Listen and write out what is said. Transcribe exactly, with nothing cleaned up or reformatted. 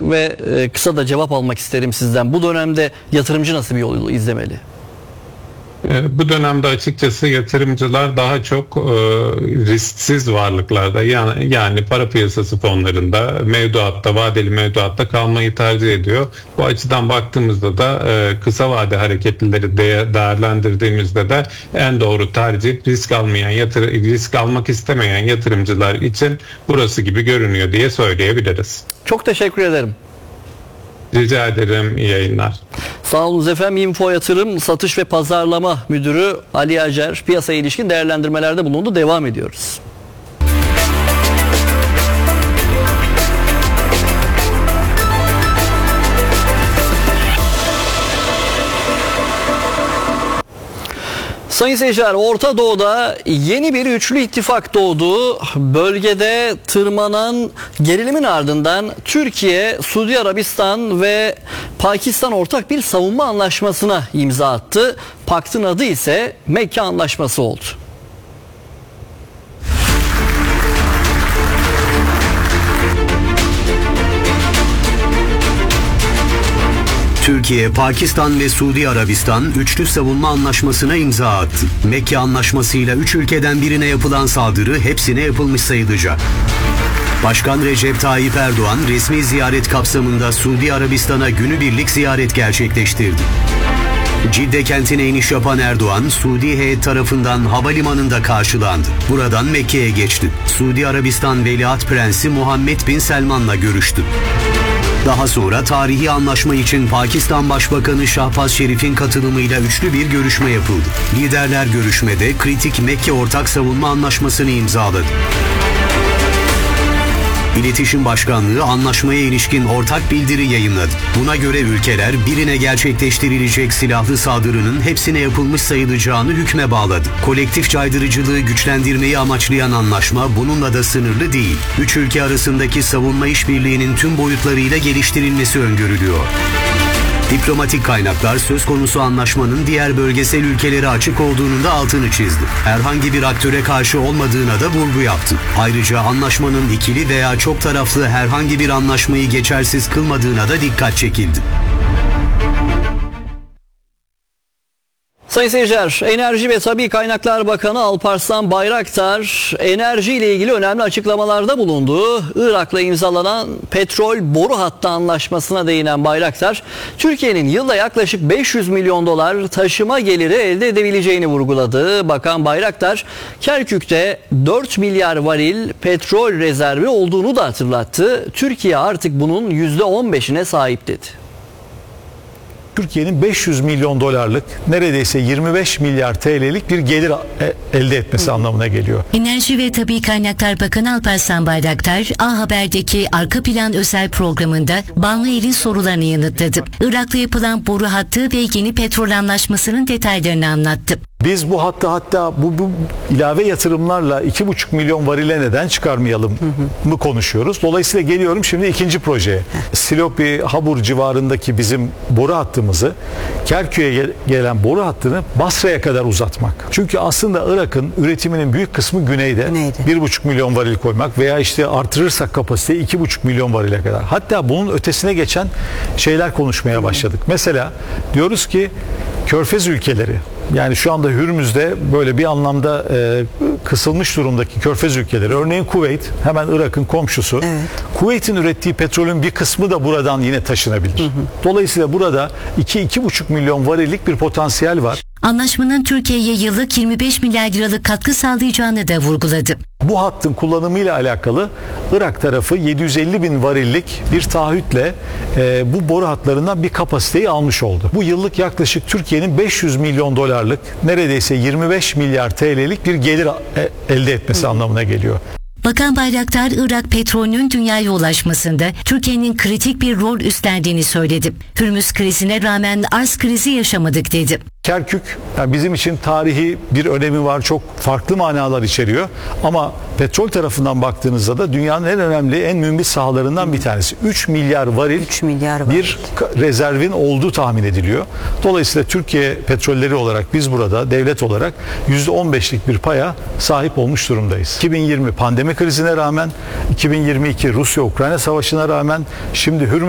ve e, kısa da cevap almak isterim sizden. Bu dönemde yatırımcı nasıl bir yol izlemeli? Bu dönemde açıkçası yatırımcılar daha çok e, risksiz varlıklarda yani, yani para piyasası fonlarında, mevduatta, vadeli mevduatta kalmayı tercih ediyor. Bu açıdan baktığımızda da e, kısa vade hareketlileri de, değerlendirdiğimizde de en doğru tercih risk almayan yatır, risk almak istemeyen yatırımcılar için burası gibi görünüyor diye söyleyebiliriz. Çok teşekkür ederim. Rica ederim, iyi yayınlar. Sağ olun efendim. Info Yatırım Satış ve Pazarlama Müdürü Ali Acar piyasaya ilişkin değerlendirmelerde bulundu. Devam ediyoruz. Sayın seyirciler, Orta Doğu'da yeni bir üçlü ittifak doğdu. Bölgede tırmanan gerilimin ardından Türkiye, Suudi Arabistan ve Pakistan ortak bir savunma anlaşmasına imza attı. Paktın adı ise Mekke Anlaşması oldu. Türkiye, Pakistan ve Suudi Arabistan üçlü savunma anlaşmasına imza attı. Mekke Anlaşması'yla üç ülkeden birine yapılan saldırı hepsine yapılmış sayılacak. Başkan Recep Tayyip Erdoğan resmi ziyaret kapsamında Suudi Arabistan'a günübirlik ziyaret gerçekleştirdi. Cidde kentine iniş yapan Erdoğan, Suudi heyet tarafından havalimanında karşılandı. Buradan Mekke'ye geçti. Suudi Arabistan Veliaht Prensi Muhammed Bin Selman'la görüştü. Daha sonra tarihi anlaşma için Pakistan Başbakanı Şahbaz Şerif'in katılımıyla üçlü bir görüşme yapıldı. Liderler görüşmede kritik Mekke Ortak Savunma Anlaşması'nı imzaladı. İletişim Başkanlığı anlaşmaya ilişkin ortak bildiri yayınladı. Buna göre ülkeler birine gerçekleştirilecek silahlı saldırının hepsine yapılmış sayılacağını hükme bağladı. Kolektif caydırıcılığı güçlendirmeyi amaçlayan anlaşma bununla da sınırlı değil. Üç ülke arasındaki savunma işbirliğinin tüm boyutlarıyla geliştirilmesi öngörülüyor. Diplomatik kaynaklar söz konusu anlaşmanın diğer bölgesel ülkelere açık olduğunun da altını çizdi. Herhangi bir aktöre karşı olmadığına da vurgu yaptı. Ayrıca anlaşmanın ikili veya çok taraflı herhangi bir anlaşmayı geçersiz kılmadığına da dikkat çekildi. Sayın seyirciler, Enerji ve Tabii Kaynaklar Bakanı Alparslan Bayraktar enerji ile ilgili önemli açıklamalarda bulundu. Irak'la imzalanan petrol boru hattı anlaşmasına değinen Bayraktar, Türkiye'nin yılda yaklaşık beş yüz milyon dolar taşıma geliri elde edebileceğini vurguladı. Bakan Bayraktar, Kerkük'te dört milyar varil petrol rezervi olduğunu da hatırlattı. Türkiye artık bunun yüzde on beşine sahip dedi. Türkiye'nin beş yüz milyon dolarlık neredeyse yirmi beş milyar T L'lik bir gelir elde etmesi Hı. anlamına geliyor. Enerji ve Tabii Kaynaklar Bakanı Alparslan Bayraktar, A Haber'deki Arka Plan özel programında Banlı El'in sorularını yanıtladı. Irak'ta yapılan boru hattı ve yeni petrol anlaşmasının detaylarını anlattı. Biz bu hatta hatta bu, bu ilave yatırımlarla iki buçuk milyon varile neden çıkarmayalım hı hı. mı konuşuyoruz. Dolayısıyla geliyorum şimdi ikinci projeye. Silopi, Habur civarındaki bizim boru hattımızı, Kerkük'e gel- gelen boru hattını Basra'ya kadar uzatmak. Çünkü aslında Irak'ın üretiminin büyük kısmı güneyde. bir buçuk milyon varil koymak veya işte artırırsak kapasiteyi iki buçuk milyon varile kadar. Hatta bunun ötesine geçen şeyler konuşmaya başladık. Mesela diyoruz ki Körfez ülkeleri, yani şu anda Hürmüz'de böyle bir anlamda e, kısılmış durumdaki Körfez ülkeleri, örneğin Kuveyt, hemen Irak'ın komşusu. Evet. Kuveyt'in ürettiği petrolün bir kısmı da buradan yine taşınabilir. Hı hı. Dolayısıyla burada iki iki buçuk milyon varillik bir potansiyel var. Anlaşmanın Türkiye'ye yıllık yirmi beş milyar liralık katkı sağlayacağını da vurguladı. Bu hattın kullanımıyla alakalı Irak tarafı yedi yüz elli bin varillik bir taahhütle e, bu boru hatlarından bir kapasiteyi almış oldu. Bu yıllık yaklaşık Türkiye'nin beş yüz milyon dolarlık neredeyse yirmi beş milyar T L'lik bir gelir e, elde etmesi Hı. anlamına geliyor. Bakan Bayraktar, Irak petrolünün dünyaya ulaşmasında Türkiye'nin kritik bir rol üstlendiğini söyledi. Hürmüz krizine rağmen arz krizi yaşamadık dedi. Kerkük yani bizim için tarihi bir önemi var, çok farklı manalar içeriyor ama petrol tarafından baktığınızda da dünyanın en önemli, en mühim sahalarından bir tanesi. üç milyar varil üç milyar varil. Bir rezervin olduğu tahmin ediliyor. Dolayısıyla Türkiye petrolleri olarak biz burada devlet olarak yüzde on beşlik bir paya sahip olmuş durumdayız. iki bin yirmi pandemi krizine rağmen, iki bin yirmi iki Rusya-Ukrayna savaşına rağmen, şimdi Hürmüz